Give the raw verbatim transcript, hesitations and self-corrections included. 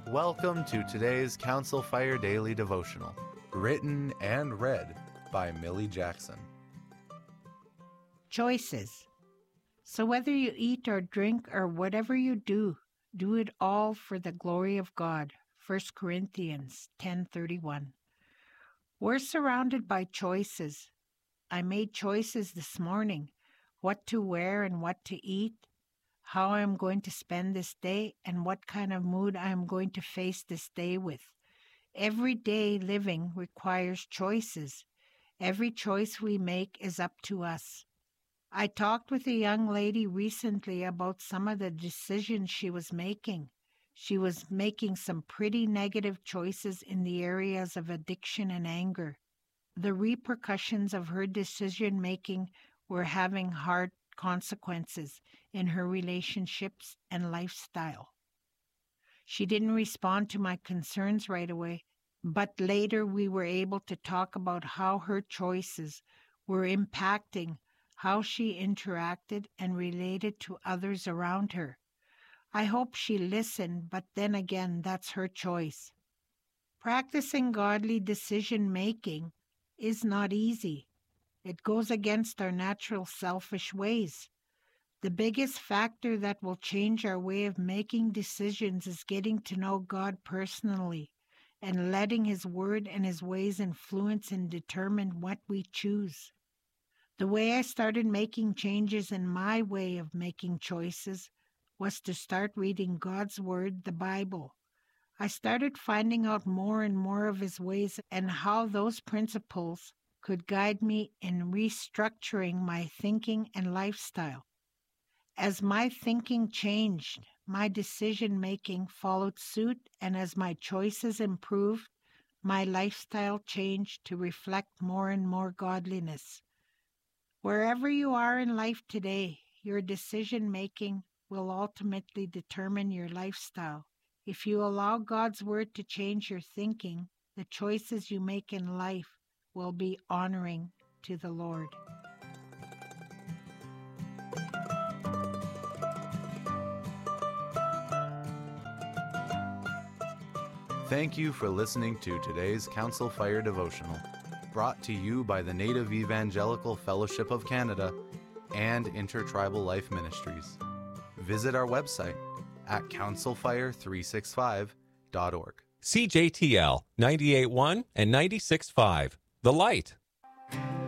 Welcome to today's Council Fire Daily Devotional, written and read by Millie Jackson. Choices. So whether you eat or drink or whatever you do, do it all for the glory of God. First Corinthians ten thirty-one. We're surrounded by choices. I made choices this morning, what to wear and what to eat, how I am going to spend this day, and what kind of mood I am going to face this day with. Everyday living requires choices. Every choice we make is up to us. I talked with a young lady recently about some of the decisions she was making. She was making some pretty negative choices in the areas of addiction and anger. The repercussions of her decision-making were having hard consequences in her relationships and lifestyle. She didn't respond to my concerns right away, but later we were able to talk about how her choices were impacting how she interacted and related to others around her. I hope she listened, but then again, that's her choice. Practicing godly decision-making is not easy. It goes against our natural selfish ways. The biggest factor that will change our way of making decisions is getting to know God personally and letting His Word and His ways influence and determine what we choose. The way I started making changes in my way of making choices was to start reading God's Word, the Bible. I started finding out more and more of His ways and how those principles could guide me in restructuring my thinking and lifestyle. As my thinking changed, my decision-making followed suit, and as my choices improved, my lifestyle changed to reflect more and more godliness. Wherever you are in life today, your decision-making will ultimately determine your lifestyle. If you allow God's Word to change your thinking, the choices you make in life will be honoring to the Lord. Thank you for listening to today's Council Fire Devotional, brought to you by the Native Evangelical Fellowship of Canada and Intertribal Life Ministries. Visit our website at council fire three sixty-five dot org. C J T L ninety-eight point one and ninety-six point five, The Light.